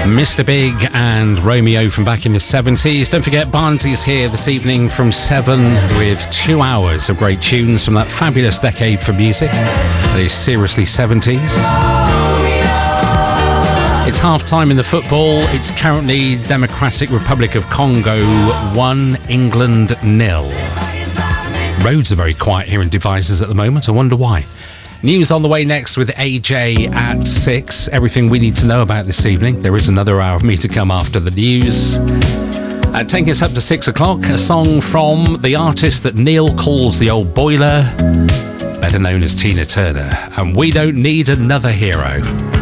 Mr. Big and Romeo from back in the 70s. Don't forget, Barnsley's here this evening from 7 with 2 hours of great tunes from that fabulous decade for music. That is seriously 70s. It's half-time in the football. It's currently Democratic Republic of Congo 1, England 0. Roads are very quiet here in Devizes at the moment. I wonder why. News on the way next with AJ at 6. Everything we need to know about this evening. There is another hour of me to come after the news. Taking us up to 6 o'clock, a song from the artist that Neil calls the old boiler, better known as Tina Turner. And we don't need another hero.